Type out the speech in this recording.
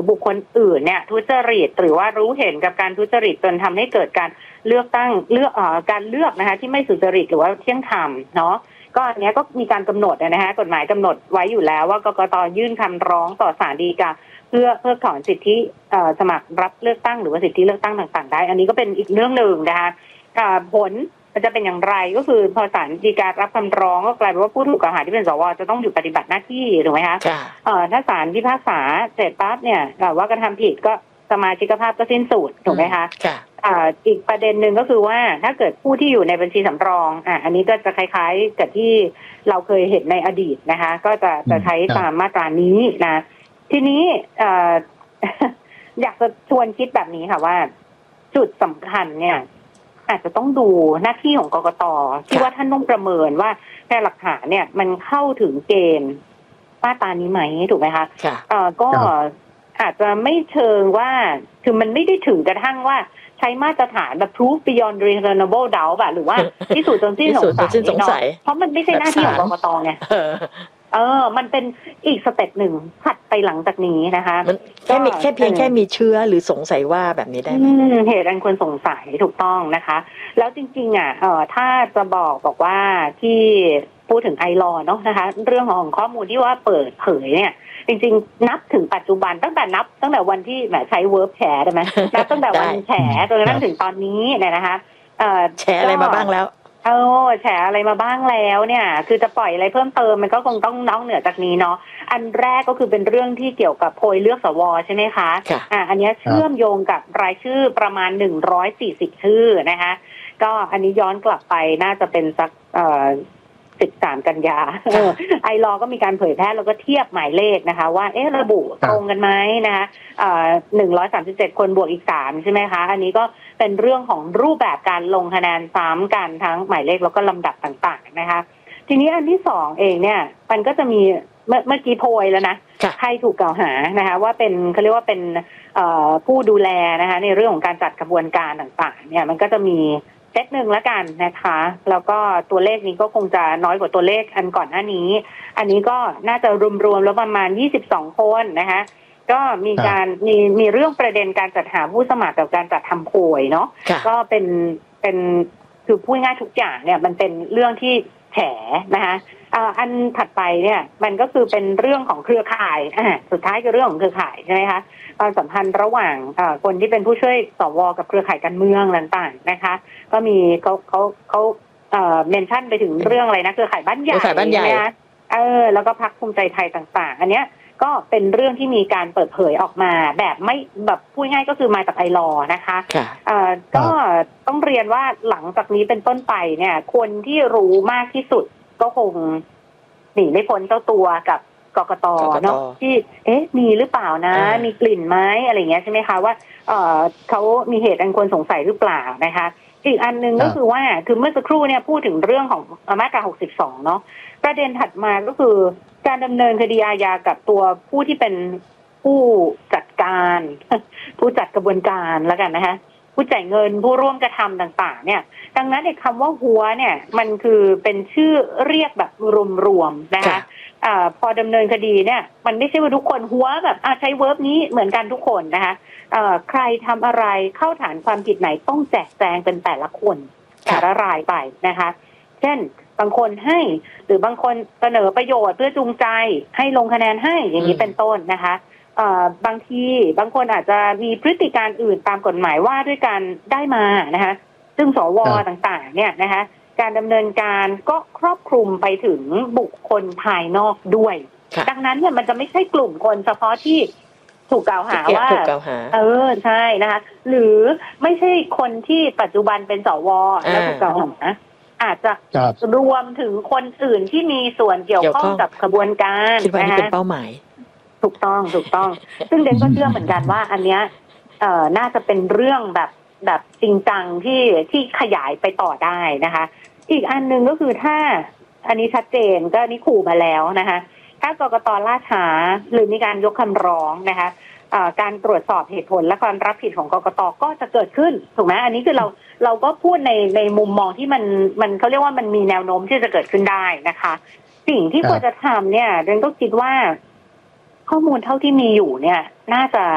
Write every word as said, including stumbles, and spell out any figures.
บุคคลอื่นเนี่ยทุจริตหรือว่ารู้เห็นกับการทุจริตจนทำให้เกิดการเลือกตั้งเลือกเอ่อการเลือกนะคะที่ไม่สุจริตหรือว่าเที่ยงธรรมเนาะก็อันนี้ก็มีการกำหนดนะฮะกฎหมายกำหนดไว้อยู่แล้วว่ากกต.ยื่นคำร้องต่อศาลฎีกาเพื่อเพิกถอนสิทธิสมัครรับเลือกตั้งหรือว่าสิทธิเลือกตั้งต่างๆได้อันนี้ก็เป็นอีกเรื่องหนึ่งนะคะผลจะเป็นอย่างไรก็คือพอศาลฎีการับคำร้องก็กลายเป็นว่าผู้ถูกกล่าวหาที่เป็นสวจะต้องหยุดปฏิบัติหน้าที่ถูกไหมคะถ้าศาลพิพากษาเสร็จปั๊บเนี่ยว่ากระทำผิดก็สมาชิกภาพก็สิ้นสุดถูกไหมคะอีกประเด็นหนึ่งก็คือว่าถ้าเกิดผู้ที่อยู่ในบัญชีสำรองอ่ะอันนี้ก็จะคล้ายๆกับที่เราเคยเห็นในอดีตนะคะก็จะจะใช้ตามมาตรานี้นะทีนี้อยากจะชวนคิดแบบนี้ค่ะว่าจุดสำคัญเนี่ยอาจจะต้องดูหน้าที่ของกกต.ที่ว่าท่านต้องประเมินว่าแค่หลักฐานเนี่ยมันเข้าถึงเกณฑ์มาตรานี้ไหมถูกไหมคะก็อาจจะไม่เชิงว่าคือมันไม่ได้ถึงกระทั่งว่าใช้มาตรฐานแบบ proof beyond reasonable doubt แบบหรือว่าพิสูจน์จนสิ้นสงสัยเพราะมันไม่ใช่หน้าที่ของกกต.ไงเออมันเป็นอีกสเต็ปหนึ่งถัดไปหลังจากนี้นะคะมันแค่มีแค่เพียงแค่มีเชื้อหรือสงสัยว่าแบบนี้ได้ไหมเหตุอันควรสงสัยถูกต้องนะคะแล้วจริงๆอ่ะเออถ้าจะบอกบอกว่าที่พูดถึงไอลอเนาะนะคะเรื่องของข้อมูลที่ว่าเปิดเผยเนี่ยจริงๆนับถึงปัจจุบันตั้งแต่นับตั้งแต่วันที่แบบใช้เวิร์บแฉได้ไหมนับตั้งแต่วันแฉจนกระทั่งถึงตอนนี้เนี่ยนะคะเออแฉอะไรมาบ้างแล้วเออแฉอะไรมาบ้างแล้วเนี่ยคือจะปล่อยอะไรเพิ่มเติมมันก็คงต้องนอกเหนือจากนี้เนาะอันแรกก็คือเป็นเรื่องที่เกี่ยวกับโพยเลือกสวใช่ไหมคะอ่าอันนี้เชื่อมโยงกับรายชื่อประมาณหนึ่งร้อยสี่สิบชื่อนะคะก็อันนี้ย้อนกลับไปน่าจะเป็นสักเอ่อสิบสามกันยาไอรอก็มีการเผยแพร่แล้วก็เทียบหมายเลขนะคะว่าเอ๊ะระบุตรงกันไหมนะคะเอ่อหนึ่งร้อยสามสิบเจ็ดคนบวกอีกสามใช่ไหมคะอันนี้ก็เป็นเรื่องของรูปแบบการลงคะแนนซ้ำกันทั้งหมายเลขแล้วก็ลำดับต่างๆนะคะทีนี้อันที่สองเองเนี่ยมันก็จะมีเมื่อเมื่อกี้โพยแล้วนะใครถูกกล่าวหานะคะว่าเป็นเขาเรียกว่าเป็นผู้ดูแลนะคะในเรื่องของการจัดกระบวนการต่างๆเนี่ยมันก็จะมีเซตหนึ่งแล้วกันนะคะแล้วก็ตัวเลขนี้ก็คงจะน้อยกว่าตัวเลขอันก่อนหน้านี้อันนี้ก็น่าจะรวมๆแล้วประมาณยี่สิบสองคนนะคะก็มีการมีมีเรื่องประเด็นการจัดหาผู้สมัครกับการจัดทำโพยเนาะก็เป็นเป็นคือพูดง่ายทุกอย่างเนี่ยมันเป็นเรื่องที่แฉนะคะอันถัดไปเนี่ยมันก็คือเป็นเรื่องของเครือข่ายอ่าสุดท้ายคือเรื่องของเครือข่ายใช่ไหมคะความสัมพันธ์ระหว่างคนที่เป็นผู้ช่วยสวกับเครือข่ายการเมืองต่างๆนะคะก็มีเขาเขาเขาเอ่อเมนชั่นไปถึงเรื่องอะไรนะเครือข่ายบ้านใหญ่เครือข่ายบ้านใหญ่นะเออแล้วก็พรรคภูมิใจไทยต่างๆอันเนี้ยก็เป็นเรื่องที่มีการเปิดเผยออกมาแบบไม่แบบพูดง่ายก็คือมาจากไอลอนะคะเอ่อก็ต้องเรียนว่าหลังจากนี้เป็นต้นไปเนี่ยคนที่รู้มากที่สุดก็คงหนีไม่พ้นเจ้าตัวกับกกต.เนาะที่เอ๊ะมีหรือเปล่านะมีกลิ่นไหมอะไรเงี้ยใช่ไหมคะว่าเอ่อเขามีเหตุอันควรสงสัยหรือเปล่านะคะอีกอันนึงก็คือว่าคือเมื่อสักครู่เนี่ยพูดถึงเรื่องของมาตราหกสิบสองเนาะประเด็นถัดมาก็คือการดำเนินคดีอาญากับตัวผู้ที่เป็นผู้จัดการผู้จัดกระบวนการแล้วกันนะคะผู้จ่ายเงินผู้ร่วมกระทำต่างๆเนี่ยดังนั้นไอ้คำว่าหัวเนี่ยมันคือเป็นชื่อเรียกแบบรวมๆนะคะอ่าพอดำเนินคดีเนี่ยมันไม่ใช่ว่าทุกคนหัวแบบอ่าใช้เวิร์บนี้เหมือนกันทุกคนนะคะเอ่อใครทำอะไรเข้าฐานความผิดไหนต้องแจกแจงเป็นแต่ละคนแต่ละรายไปนะคะเช่นบางคนให้หรือบางคนเสนอประโยชน์เพื่อจูงใจให้ลงคะแนนให้อย่างนี้เป็นต้นนะคะเอ่อบางทีบางคนอาจจะมีพฤติการอื่นตามกฎหมายว่าด้วยการได้มานะคะซึ่งสวต่างๆเนี่ยนะคะการดำเนินการก็ครอบคลุมไปถึงบุคคลภายนอกด้วยดังนั้นเนี่ยมันจะไม่ใช่กลุ่มคนเฉพาะที่ถูกกล่าวหาว่าเออใช่นะคะหรือไม่ใช่คนที่ปัจจุบันเป็นสวแล้วถูกกล่าวหาอาจจะรวมถึงคนอื่นที่มีส่วนเกี่ยวข้องกับกระบวนการคิดว่านี่เป็นเป้าหมายถูกต้องถูกต้องซึ่งเดนก็เชื่อเหมือนกันว่าอันเนี้ยเอ่อน่าจะเป็นเรื่องแบบแบบจริงจังที่ที่ขยายไปต่อได้นะคะอีกอันนึงก็คือถ้าอันนี้ชัดเจนก็นี่ขู่มาแล้วนะคะถ้ากกต.ล่าช้าหรือมีการยกคำร้องนะคะการตรวจสอบเหตุผลและความรับผิดของกกต.ก็จะเกิดขึ้นถูกไหมอันนี้คือเราเราก็พูดในในมุมมองที่มันมันเขาเรียกว่ามันมีแนวโน้มที่จะเกิดขึ้นได้นะคะสิ่งที่ควรจะทำเนี่ยเดนก็คิดว่าข้อมูลเท่าที่มีอยู่เนี่ยน่าจะ